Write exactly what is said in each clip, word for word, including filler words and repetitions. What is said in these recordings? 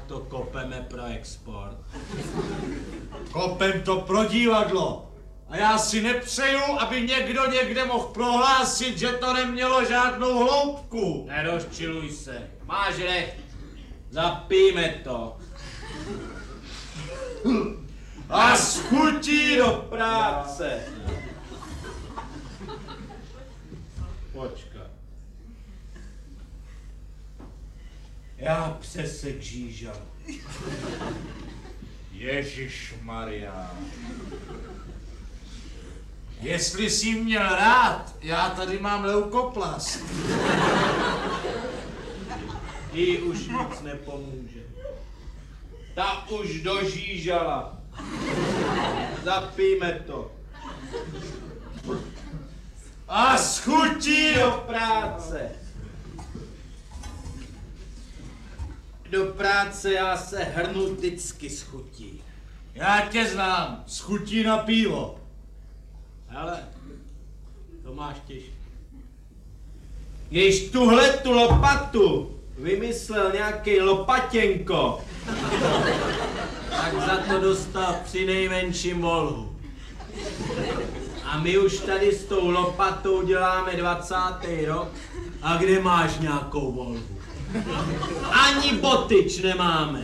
to kopeme pro export. Kopem to pro divadlo. A já si nepřeju, aby někdo někde mohl prohlásit, že to nemělo žádnou hloubku. Nerozčiluj se. Máš recht. Zapijme to. A schutí do práce. Počkat. Já přesek žížal. Ježišmarja. Jestli jsi měl rád, já tady mám leukoplast. Jí už nic nepomůže. Ta už dožížala. Zapijme to. A schutí do Do práce. Do práce já se hrnu vždycky s chutí. Já tě znám, schutí na pivo. Hele, to máš těžké. Když tuhle tu lopatu vymyslel nějaký lopatěnko, tak za to dostal při nejmenším volhu. A my už tady s tou lopatou děláme dvacátý rok a kde máš nějakou volhu? Ani botyč nemáme.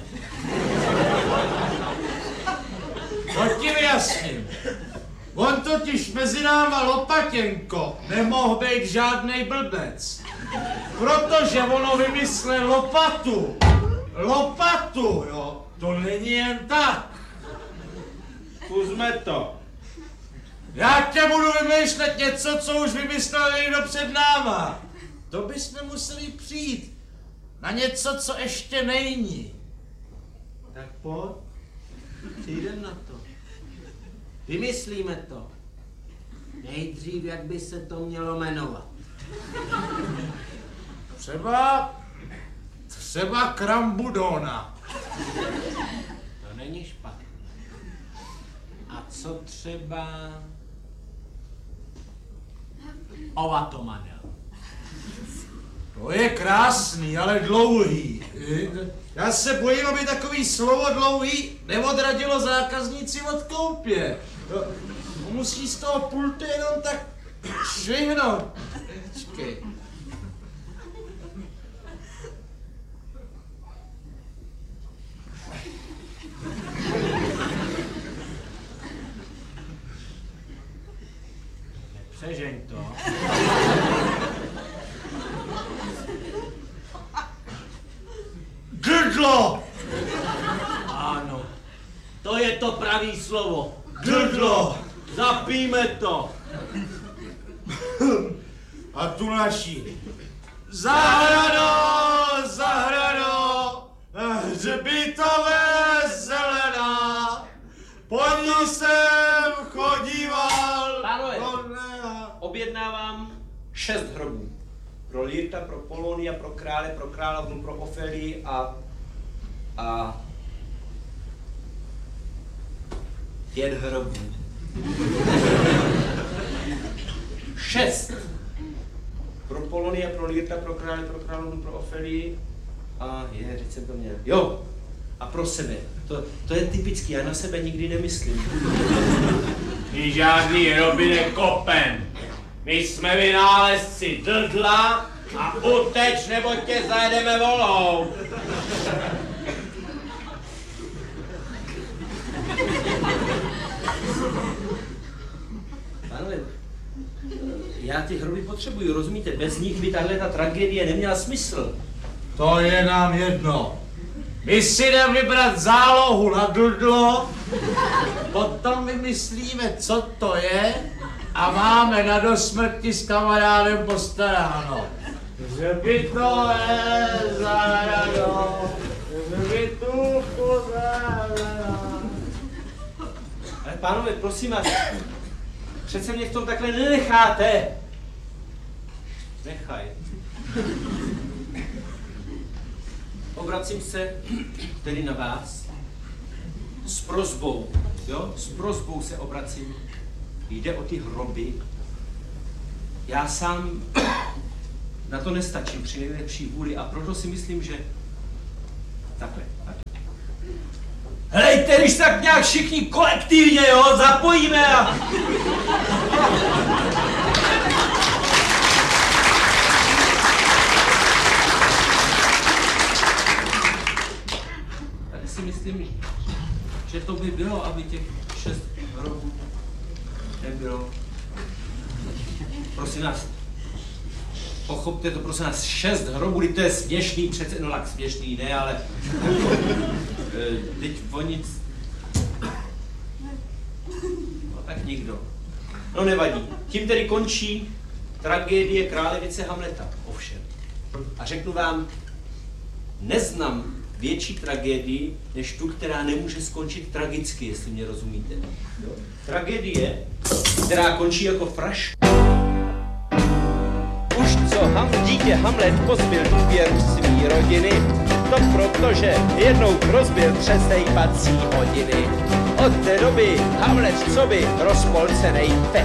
To ti vyjasním. On totiž mezi náma Lopatěnko nemohl být žádnej blbec. Protože ono vymyslel lopatu. Lopatu, jo. To není jen tak. Zkusme to. Já tě budu vymýšlet něco, co už vymyslel někdo před náma. To bychom museli přijít na něco, co ještě není. Tak pojď. Přijdem na to. Vymyslíme to. Nejdřív, jak by se to mělo jmenovat. Třeba... Třeba Krambudona. To není špatné. A co třeba... Ovatomanel. To je krásný, ale dlouhý. Já se bojím, aby takový slovo dlouhý neodradilo zákazníci od koupě. To musí z toho pultu jenom tak švihnout. Počkej. Přežeň to. Grdlo! Ano, to je to pravý slovo. Grdlo! Zapijme to. A tu naši. Zahrado, zahrado, hřbitové zelená, po ní jsem chodíval. Pánové, objednávám šest hrobů. Pro Lyrta, pro Polonia, pro krále, pro královnu, pro Ofelii a... a... pět hrobů. Šest. Pro Polonia, pro Lyrta, pro krále, pro královnu, pro Ofelii a je, teď jsem to měl. Jo, a pro sebe. To, to je typický, já na sebe nikdy nemyslím. My žádný hroby nekopem. My jsme vynálezci drdla a uteč, nebo tě zajedeme volou. Pánové, já ty hroby potřebuju, rozumíte? Bez nich by tahle ta tragédie neměla smysl. To je nám jedno. My si jdeme vybrat zálohu na drdlo, potom vymyslíme, co to je, a máme na dosmrti s kamarádem postaráno. Že by to je zahrado, že by tu pozahradá. Ale pánové, prosím vás, přece mě v tom takhle nenecháte. Nechaj. Obracím se tedy na vás s prosbou, jo? S prosbou se obracím. Jde o ty hroby. Já sám na to nestačím při nejlepší vůli a proto si myslím, že takhle, takhle. Hejte, když tak nějak všichni kolektivně, jo, zapojíme a... Tady si myslím, že to by bylo, aby těch šest hrobů nebylo. Prosím nás, pochopte to, prosím nás, šest hrobů, to je směšný přece, no tak směšný, ne, ale teď o nic, no tak nikdo. No nevadí, tím tedy končí tragédie králevice Hamleta, ovšem. A řeknu vám, neznám větší tragédii, než tu, která nemůže skončit tragicky, jestli mě rozumíte. Jo? Tragédie, která končí jako fraška. Už co Ham, dítě Hamlet pozbyl důvěru svý rodiny, to protože jednou rozbil přes nejpací hodiny. Od té doby Hamlet coby rozpolcenej pes